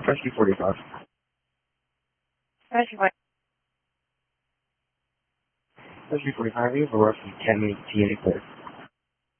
Rescue 45. Rescue 45. Rescue 45, we have a roughly 10-minute TA clear.